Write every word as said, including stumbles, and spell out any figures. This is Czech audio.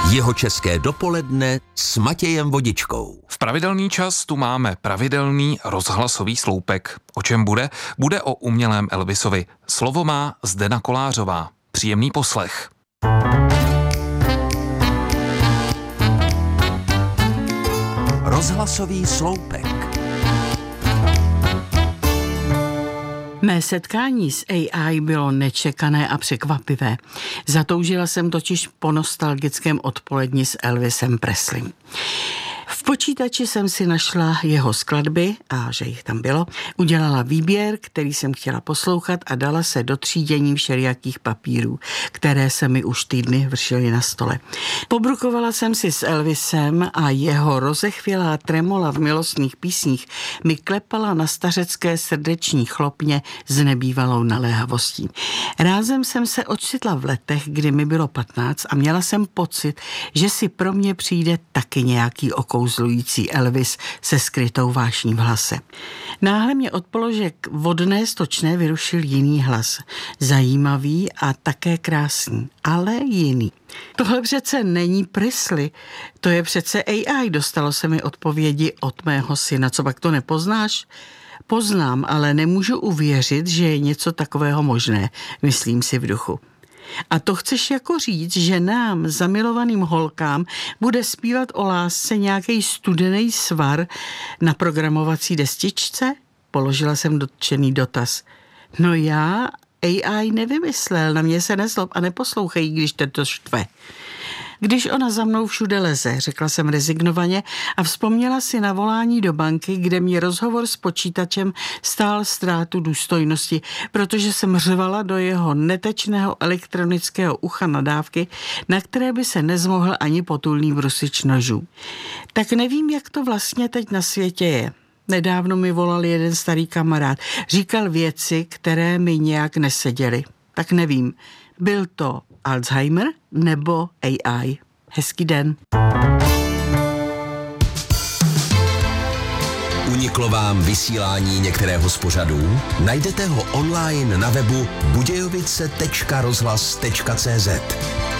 Jihočeské dopoledne s Matějem Vodičkou. V pravidelný čas tu máme pravidelný rozhlasový sloupek. O čem bude? Bude o umělém Elvisovi. Slovo má Zdena Kolářová. Příjemný poslech. Rozhlasový sloupek. Mé setkání s A I bylo nečekané a překvapivé. Zatoužila jsem totiž po nostalgickém odpoledni s Elvisem Presleym. V počítači jsem si našla jeho skladby, a že jich tam bylo, udělala výběr, který jsem chtěla poslouchat a dala se do třídění všelijakých papírů, které se mi už týdny vršily na stole. Pobrukovala jsem si s Elvisem a jeho rozechvělá tremola v milostných písních mi klepala na stařecké srdeční chlopně s nebývalou naléhavostí. Rázem jsem se ocitla v letech, kdy mi bylo patnáct a měla jsem pocit, že si pro mě přijde taky nějaký okouzlující Elvis se skrytou vášní v hlase. Náhle mě od položek vodné stočné vyrušil jiný hlas. Zajímavý a také krásný, ale jiný. Tohle přece není Presley, to je přece A I, dostalo se mi odpovědi od mého syna. Co pak to nepoznáš? Poznám, ale nemůžu uvěřit, že je něco takového možné, myslím si v duchu. A to chceš jako říct, že nám, zamilovaným holkám, bude zpívat o lásce nějaký studený svar na programovací destičce? Položila jsem dotčený dotaz. No já A I nevymyslel, na mě se nezlob a neposlouchej, když te to štve. Když ona za mnou všude leze, řekla jsem rezignovaně a vzpomněla si na volání do banky, kde mě rozhovor s počítačem stál ztrátu důstojnosti, protože jsem řvala do jeho netečného elektronického ucha nadávky, na které by se nezmohl ani potulný brusič nožů. Tak nevím, jak to vlastně teď na světě je. Nedávno mi volal jeden starý kamarád. Říkal věci, které mi nějak neseděly. Tak nevím, byl to Alzheimer nebo A I. Hezký den. Uniklo vám vysílání některého z pořadů? Najdete ho online na webu budějovice tečka rozhlas tečka cé zet.